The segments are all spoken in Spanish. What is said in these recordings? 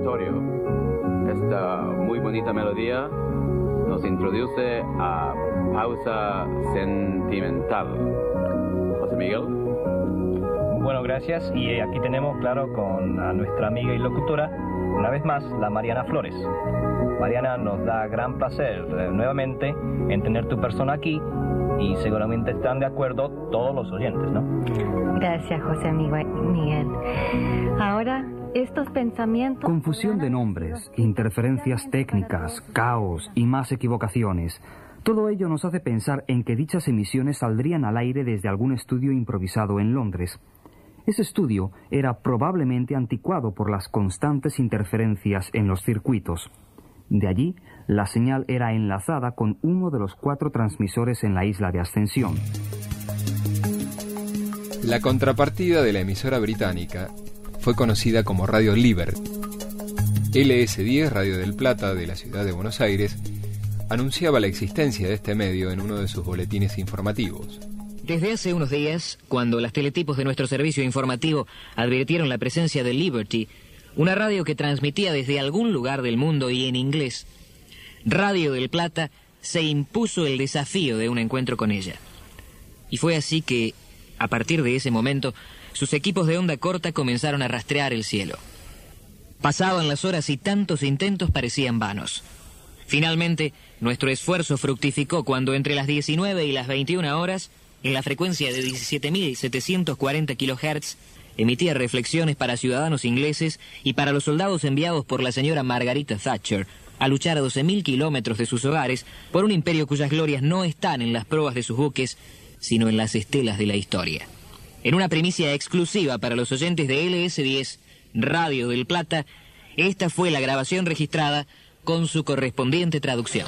introductorio. Esta muy bonita melodía nos introduce a Pausa Sentimental. José Miguel. Bueno, gracias. Y aquí tenemos, claro, con a nuestra amiga y locutora, una vez más, la Mariana Flores. Mariana, nos da gran placer nuevamente en tener tu persona aquí y seguramente están de acuerdo todos los oyentes, ¿no? Gracias, José Miguel. Ahora, estos pensamientos... Confusión de nombres, interferencias técnicas, caos y más equivocaciones. Todo ello nos hace pensar en que dichas emisiones saldrían al aire desde algún estudio improvisado en Londres. Ese estudio era probablemente anticuado por las constantes interferencias en los circuitos. De allí, la señal era enlazada con uno de los 4 transmisores en la isla de Ascensión. La contrapartida de la emisora británica fue conocida como Radio Liberty. LS10, Radio del Plata, de la ciudad de Buenos Aires, anunciaba la existencia de este medio en uno de sus boletines informativos. Desde hace unos días, cuando las teletipos de nuestro servicio informativo advirtieron la presencia de Liberty, una radio que transmitía desde algún lugar del mundo y en inglés, Radio del Plata se impuso el desafío de un encuentro con ella. Y fue así que, a partir de ese momento, sus equipos de onda corta comenzaron a rastrear el cielo. Pasaban las horas y tantos intentos parecían vanos. Finalmente, nuestro esfuerzo fructificó cuando entre las 19 y las 21 horas, en la frecuencia de 17.740 kHz, emitía reflexiones para ciudadanos ingleses y para los soldados enviados por la señora Margarita Thatcher a luchar a 12.000 kilómetros de sus hogares por un imperio cuyas glorias no están en las proas de sus buques, sino en las estelas de la historia. En una primicia exclusiva para los oyentes de LS10, Radio del Plata, esta fue la grabación registrada con su correspondiente traducción.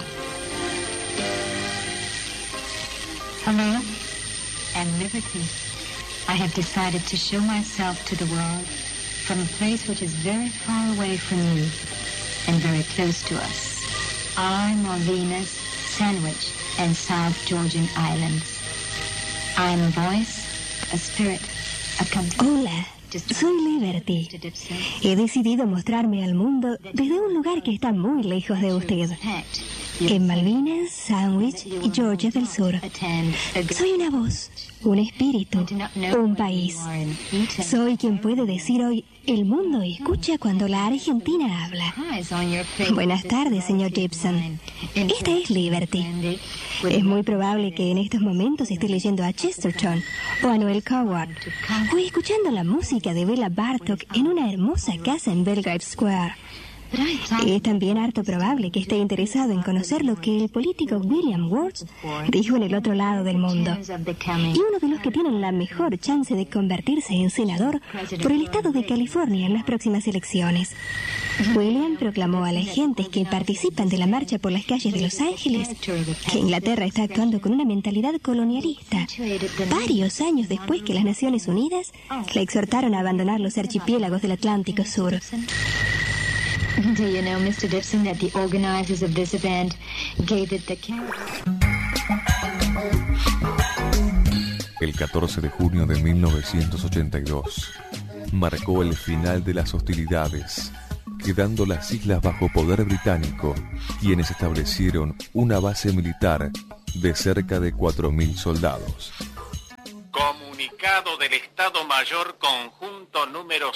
Hello, and Liberty. I have decided to show myself to the world from a place which is very far away from you and very close to us. Our Malvinas, Sandwich, and South Georgian Islands. I am a voice, a spirit, a company. Hola, soy Liberty. He decidido mostrarme al mundo desde un lugar que está muy lejos de usted. En Malvinas, Sandwich y Georgia del Sur. Soy una voz, un espíritu, un país. Soy quien puede decir hoy, el mundo escucha cuando la Argentina habla. Buenas tardes, señor Gibson. Esta es Liberty. Es muy probable que en estos momentos esté leyendo a Chesterton o a Noel Coward o escuchando la música de Bela Bartok en una hermosa casa en Belgrave Square. Es también harto probable que esté interesado en conocer lo que el político William Worth dijo en el otro lado del mundo. Y uno de los que tienen la mejor chance de convertirse en senador por el estado de California en las próximas elecciones. William proclamó a las gentes que participan de la marcha por las calles de Los Ángeles que Inglaterra está actuando con una mentalidad colonialista. Varios años después que las Naciones Unidas le exhortaron a abandonar los archipiélagos del Atlántico Sur. Do you know, Mr. Gibson, that the organizers of this event gave it the El 14 de junio de 1982 marcó el final de las hostilidades, quedando las islas bajo poder británico, quienes establecieron una base militar de cerca de 4.000 soldados. Comunicado del Estado Mayor Conjunto número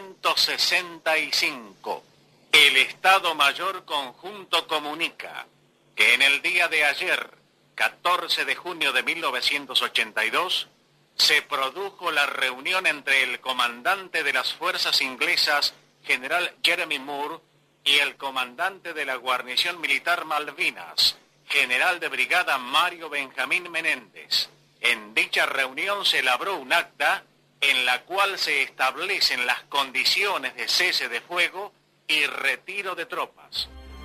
165. El Estado Mayor Conjunto comunica que en el día de ayer, 14 de junio de 1982, se produjo la reunión entre el comandante de las fuerzas inglesas, general Jeremy Moore, y el comandante de la guarnición militar Malvinas, general de brigada Mario Benjamín Menéndez. En dicha reunión se elaboró un acta en la cual se establecen las condiciones de cese de fuego y retiro de tropas.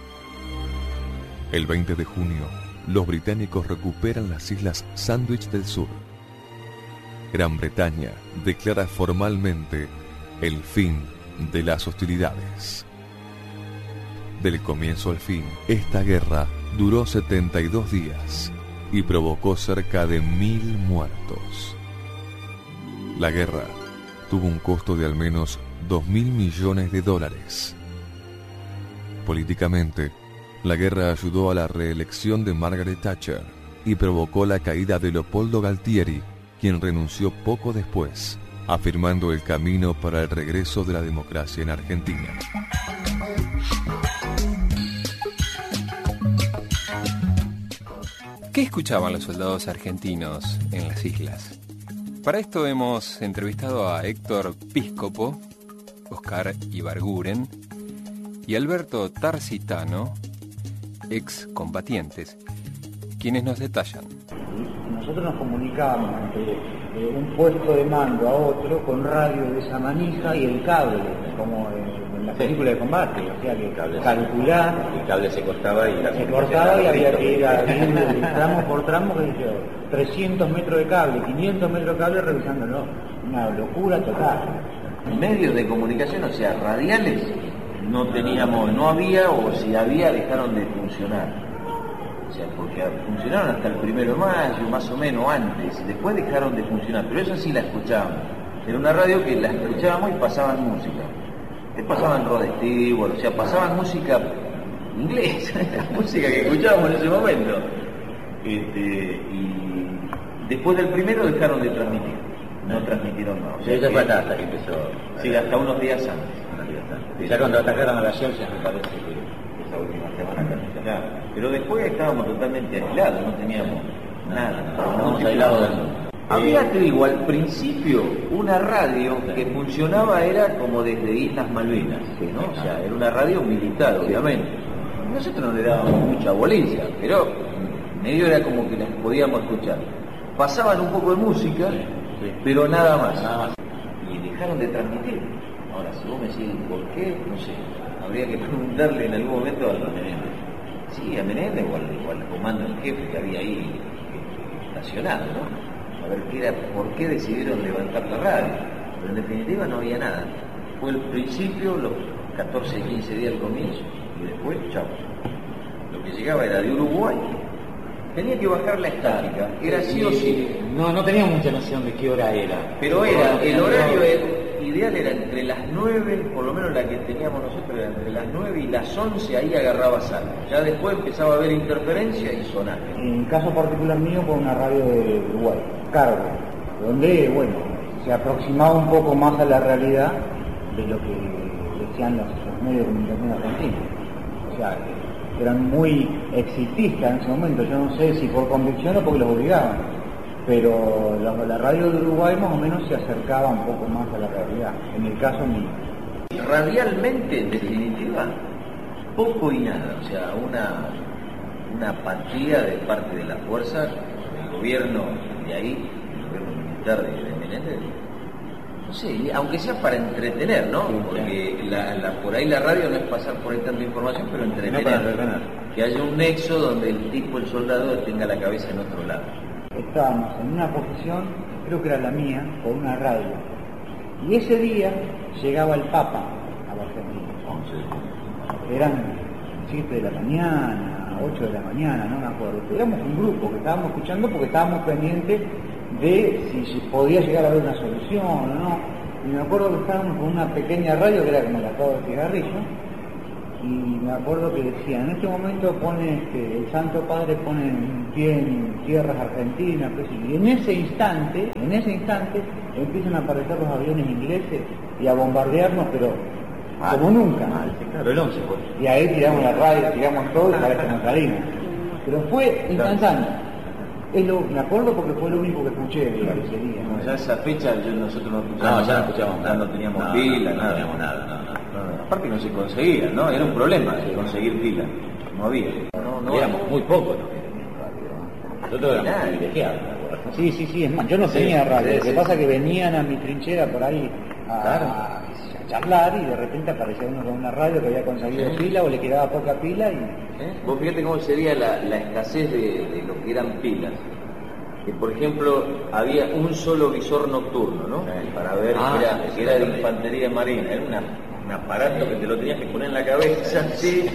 El 20 de junio, los británicos recuperan las islas Sandwich del Sur. Gran Bretaña declara formalmente el fin de las hostilidades. Del comienzo al fin, esta guerra duró 72 días y provocó cerca de 1.000 muertos. La guerra tuvo un costo de al menos $2.000 millones. Políticamente, la guerra ayudó a la reelección de Margaret Thatcher y provocó la caída de Leopoldo Galtieri, quien renunció poco después, afirmando el camino para el regreso de la democracia en Argentina. ¿Qué escuchaban los soldados argentinos en las islas? Para esto hemos entrevistado a Héctor Píscopo, Oscar Ibarguren y Alberto Tarsitano, ex combatientes, quienes nos detallan. Nosotros nos comunicábamos entre un puesto de mando a otro con radio de esa manija y el cable, como en la película de combate, o sea que calcular. El cable se cortaba y había que ir a tramo por tramo, 300 metros de cable, 500 metros de cable revisándolo. Una locura total. Medios de comunicación, o sea, radiales, no había, o si había, dejaron de funcionar. O sea, porque funcionaron hasta el 1 de mayo, más o menos antes, después dejaron de funcionar, pero eso sí la escuchábamos. Era una radio que la escuchábamos y pasaban música. Pasaban Rod Stewart, o sea, pasaban música inglesa, la música que escuchábamos en ese momento. Y después del primero dejaron de transmitir, no transmitieron más. O sea, eso fue hasta que empezó. Sí, hasta unos días antes. Ya cuando atacaron a la Georgia, me parece que esa última semana casi. Claro, pero después estábamos totalmente aislados, no teníamos nada. Estábamos aislados del mundo. Había, te digo, al principio una radio que funcionaba era como desde Islas Malvinas, ¿no? O sea, era una radio militar, obviamente. Nosotros no le dábamos mucha bolilla, pero medio era como que las podíamos escuchar. Pasaban un poco de música, pero nada más. Y dejaron de transmitir. Ahora, si vos me decís por qué, no sé. Habría que preguntarle en algún momento a Menéndez. Sí, a Menéndez o al comando en jefe que había ahí estacionado, ¿no? A ver qué era, por qué decidieron levantar la radio. Pero en definitiva no había nada. Fue el principio, los 14, 15 días al comienzo, y después, chao. Lo que llegaba era de Uruguay. Tenía que bajar la estática, era sí o sí. No tenía mucha noción de qué hora era. Pero era, el horario ideal era entre las 9, por lo menos la que teníamos nosotros era entre las 9 y las 11, ahí agarraba salvo. Ya después empezaba a haber interferencia y sonar. En el caso particular mío fue una radio de Uruguay, Cargo, donde, bueno, se aproximaba un poco más a la realidad de lo que decían los medios de comunicación argentinos. O sea, eran muy exitistas en ese momento, yo no sé si por convicción o porque los obligaban, pero la radio de Uruguay más o menos se acercaba un poco más a la realidad, en el caso mío. Radialmente, en definitiva, poco y nada, o sea, una apatía de parte de la fuerza, del gobierno de ahí, el gobierno militar de Menéndez, no sé, aunque sea para entretener, ¿no? Porque por ahí la radio no es pasar por ahí tanta información, pero entretener. Que haya un nexo donde el tipo, el soldado, tenga la cabeza en otro lado. Estábamos en una posición, creo que era la mía, con una radio. Y ese día llegaba el Papa a la Argentina. Eran 7 de la mañana, 8 de la mañana, no me acuerdo. Éramos un grupo que estábamos escuchando porque estábamos pendientes de si podía llegar a haber una solución o no. Y me acuerdo que estábamos con una pequeña radio que era como la acabo de cigarrillo. Y me acuerdo que decían, en este momento pone el Santo Padre pone un pie en tierras argentinas, pues, y en ese instante empiezan a aparecer los aviones ingleses y a bombardearnos, pero como nunca. Claro, el 11 pues. Y ahí tiramos la radio, tiramos todo y para que nos salimos. Pero fue instantáneo. Me acuerdo porque fue lo único que escuché ese día. No, ya esa fecha nosotros no escuchábamos. Ya no escuchábamos nada. No teníamos pila, no teníamos nada. Aparte no se conseguía, ¿no? Era un problema conseguir pila. No había. No éramos muy pocos los que teníamos radio. Nosotros éramos privilegiados. Sí, es más, yo no tenía radio. Lo que pasa es que venían a mi trinchera por ahí a charlar y de repente aparecía uno con una radio que había conseguido pila o le quedaba poca pila y... Vos fíjate cómo sería la escasez de lo que eran pilas. Que por ejemplo había un solo visor nocturno, ¿no? Para ver que era de infantería marina. Era un aparato que te lo tenías que poner en la cabeza así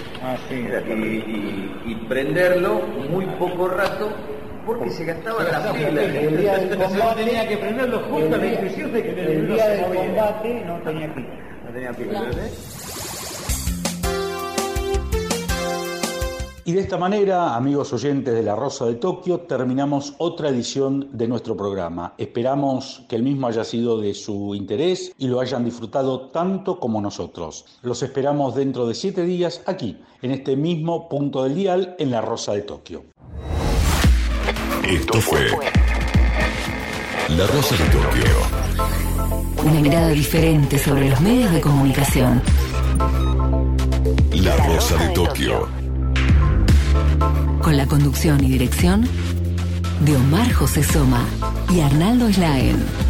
y prenderlo muy poco rato porque se gastaban las pilas. El día del combate tenía que prenderlo justo a la impresión de que el día del combate no tenía pila. No tenía pila, ¿verdad? Y de esta manera, amigos oyentes de La Rosa de Tokio, terminamos otra edición de nuestro programa. Esperamos que el mismo haya sido de su interés y lo hayan disfrutado tanto como nosotros. Los esperamos dentro de 7 días aquí, en este mismo punto del dial, en La Rosa de Tokio. Esto fue La Rosa de Tokio. Una mirada diferente sobre los medios de comunicación. La Rosa de Tokio. Con la conducción y dirección de Omar José Soma y Arnaldo Slaen.